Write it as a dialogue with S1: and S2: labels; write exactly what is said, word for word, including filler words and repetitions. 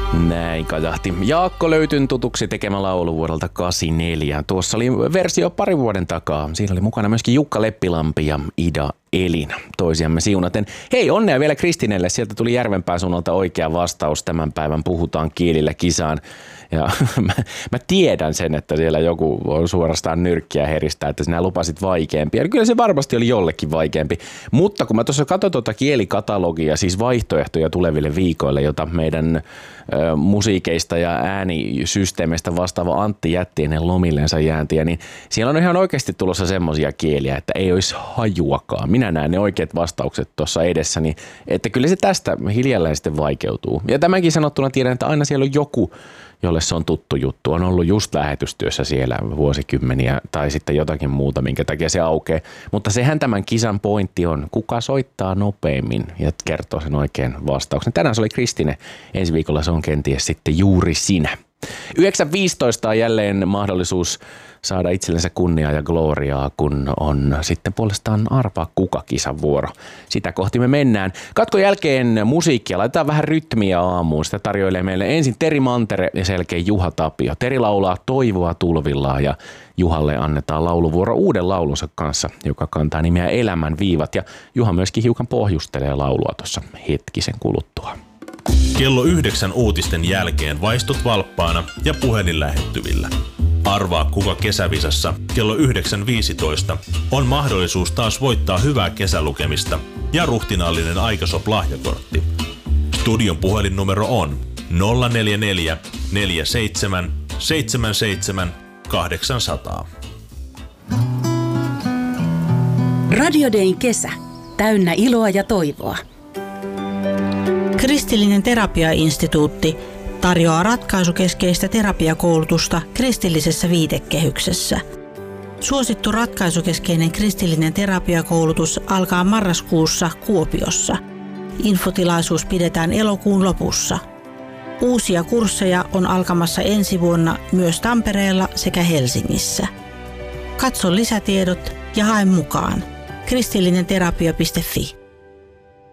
S1: Näin kajahti. Jaakko Löytyn tutuksi tekemä laulu vuodelta kahdeksankymmentäneljä. Tuossa oli versio pari vuoden takaa. Siinä oli mukana myöskin Jukka Leppilampi ja Ida Elina toisiamme siunaten. Hei, onnea vielä Kristinelle. Sieltä tuli Järvenpään suunnalta oikea vastaus tämän päivän Puhutaan kielillä -kisaan. Ja mä, mä tiedän sen, että siellä joku on suorastaan nyrkkiä heristää, että sinä lupasit vaikeampia. Ja kyllä se varmasti oli jollekin vaikeampi. Mutta kun mä tuossa katsoin tuota kielikatalogia, siis vaihtoehtoja tuleville viikoille, jota meidän ö, musiikeista ja äänisysteemeistä vastaava Antti jätti ennen lomillensa jääntiä, niin siellä on ihan oikeasti tulossa semmoisia kieliä, että ei olisi hajuakaan. Minä näen ne oikeat vastaukset tuossa edessäni, että kyllä se tästä hiljalleen sitten vaikeutuu. Ja tämänkin sanottuna tiedän, että aina siellä on joku, jolle se on tuttu juttu. On ollut just lähetystyössä siellä vuosikymmeniä tai sitten jotakin muuta, minkä takia se aukeaa. Mutta sehän tämän kisan pointti on, kuka soittaa nopeimmin ja kertoo sen oikein vastauksen. Tänään se oli Kristine, ensi viikolla se on kenties sitten juuri sinä. yhdeksän viisitoista on jälleen mahdollisuus saada itsellensä kunniaa ja gloriaa, kun on sitten puolestaan Arvaa kuka -kisan vuoro. Sitä kohti me mennään. Katkon jälkeen musiikkia, laitetaan vähän rytmiä aamuun. Sitä tarjoilee meille ensin Teri Mantere ja sen jälkeen Juha Tapio. Teri laulaa Toivoa tulvillaan ja Juhalle annetaan lauluvuoro uuden laulunsa kanssa, joka kantaa nimeä Elämän viivat. Ja Juha myöskin hiukan pohjustelee laulua tuossa hetkisen kuluttua.
S2: Kello yhdeksän uutisten jälkeen vaistut valppaana ja puhelin lähettyvillä. Arvaa kuka -kesävisassa kello yhdeksän viisitoista on mahdollisuus taas voittaa hyvää kesälukemista ja ruhtinaallinen Aikasop-lahjakortti. Studion puhelinnumero on nolla neljä neljä neljä seitsemän seitsemän seitsemän kahdeksan nolla nolla.
S3: Radio Dayn kesä. Täynnä iloa ja toivoa.
S4: Kristillinen terapiainstituutti tarjoaa ratkaisukeskeistä terapiakoulutusta kristillisessä viitekehyksessä. Suosittu ratkaisukeskeinen kristillinen terapiakoulutus alkaa marraskuussa Kuopiossa. Infotilaisuus pidetään elokuun lopussa. Uusia kursseja on alkamassa ensi vuonna myös Tampereella sekä Helsingissä. Katso lisätiedot ja hae mukaan. kristillinenterapia piste fi.